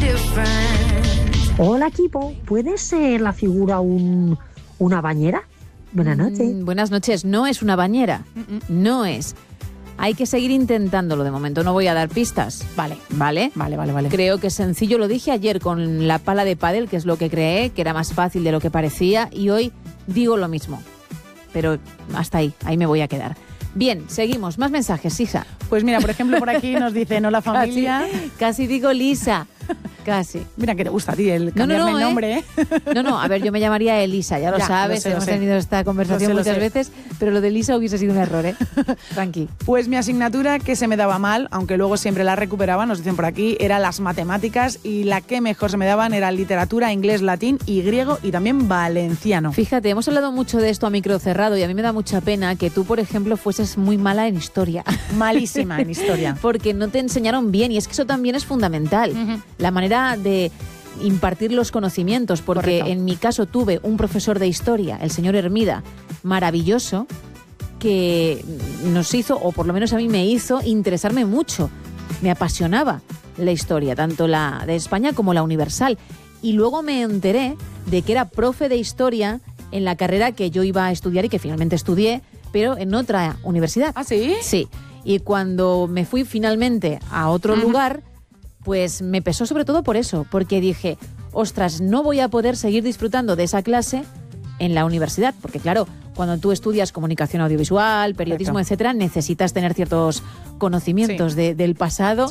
Hola, equipo. ¿Puede ser la figura una bañera? Buenas noches. Buenas noches. No es una bañera. No es. Hay que seguir intentándolo de momento. No voy a dar pistas. Vale. Creo que es sencillo. Lo dije ayer con la pala de pádel, que es lo que creé, que era más fácil de lo que parecía. Y hoy digo lo mismo. Pero hasta ahí. Ahí me voy a quedar. Bien, seguimos. Más mensajes, Isa. Pues mira, por ejemplo, por aquí nos dicen, hola familia. Casi digo Lisa. Casi. Mira que te gusta a ti el cambiarme el nombre, ¿eh? No, a ver, yo me llamaría Elisa, ya lo sabes, lo sé, hemos tenido esta conversación muchas veces, pero lo de Elisa hubiese sido un error, ¿eh? Tranqui. Pues mi asignatura que se me daba mal, aunque luego siempre la recuperaba, nos dicen por aquí, era las matemáticas, y la que mejor se me daban era literatura, inglés, latín y griego y también valenciano. Fíjate, hemos hablado mucho de esto a micro cerrado y a mí me da mucha pena que tú, por ejemplo, fueses muy mala en historia. Malísima en historia. Porque no te enseñaron bien y es que eso también es fundamental. La manera de impartir los conocimientos, porque Correcto. En mi caso tuve un profesor de historia, el señor Hermida, maravilloso, que nos hizo, o por lo menos a mí me hizo, interesarme mucho. Me apasionaba la historia, tanto la de España como la universal. Y luego me enteré de que era profe de historia en la carrera que yo iba a estudiar y que finalmente estudié, pero en otra universidad. ¿Ah, sí? Sí. Y cuando me fui finalmente a otro lugar, pues me pesó sobre todo por eso, porque dije, ostras, no voy a poder seguir disfrutando de esa clase en la universidad, porque claro, cuando tú estudias comunicación audiovisual, periodismo, etcétera, necesitas tener ciertos conocimientos del pasado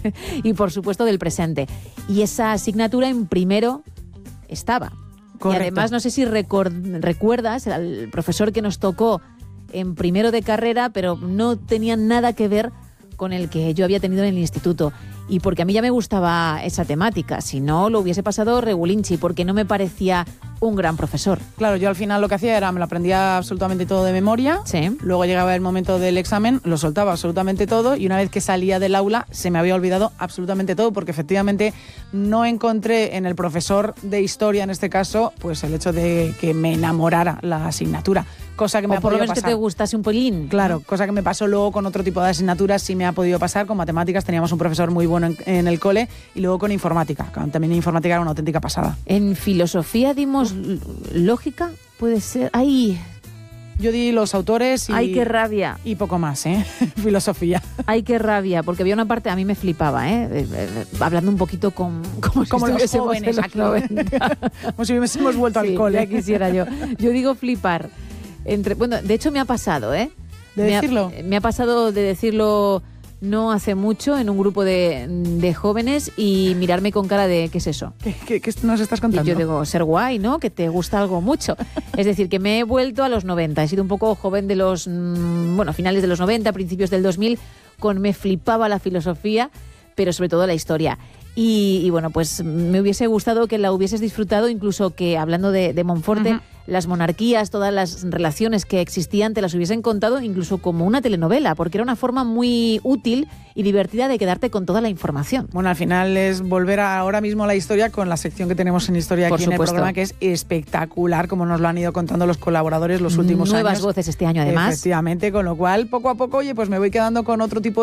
y por supuesto del presente. Y esa asignatura en primero estaba. Correcto. Y además no sé si recuerdas al profesor que nos tocó en primero de carrera, pero no tenía nada que ver con el que yo había tenido en el instituto. Y porque a mí ya me gustaba esa temática, si no lo hubiese pasado regulinchi, porque no me parecía un gran profesor. Claro, yo al final lo que hacía era, me lo aprendía absolutamente todo de memoria, luego llegaba el momento del examen, lo soltaba absolutamente todo y una vez que salía del aula se me había olvidado absolutamente todo, porque efectivamente no encontré en el profesor de historia, en este caso, pues el hecho de que me enamorara la asignatura. Cosa que me ha por lo podido menos pasar. que te gustase un pelín. Claro, cosa que me pasó luego con otro tipo de asignaturas, sí me ha podido pasar. Con matemáticas teníamos un profesor muy bueno en el cole y luego con informática. También informática era una auténtica pasada. En filosofía dimos lógica, puede ser. ¡Ay! Yo di los autores y... ¡Ay, qué rabia! Y poco más, ¿eh? Filosofía. ¡Ay, qué rabia! Porque había una parte, a mí me flipaba, hablando un poquito como los jóvenes aquí. Como si hubiésemos vuelto al cole. Ya quisiera yo. Yo digo flipar. Bueno, de hecho me ha pasado, ¿eh? decirlo? Me ha pasado de decirlo no hace mucho en un grupo de jóvenes y mirarme con cara de ¿qué es eso? ¿Qué nos estás contando? Y yo digo, ser guay, ¿no? Que te gusta algo mucho. Es decir, que me he vuelto a los 90. He sido un poco joven de los, finales de los 90, principios del 2000, me flipaba la filosofía, pero sobre todo la historia. Y bueno, pues me hubiese gustado que la hubieses disfrutado, incluso que hablando de Monforte, las monarquías, todas las relaciones que existían, te las hubiesen contado incluso como una telenovela, porque era una forma muy útil y divertida de quedarte con toda la información. Bueno, al final es volver ahora mismo a la historia con la sección que tenemos en historia aquí en el programa, que es espectacular, como nos lo han ido contando los colaboradores los últimos años. Nuevas voces este año, además. Efectivamente, con lo cual, poco a poco, oye, pues me voy quedando con otro tipo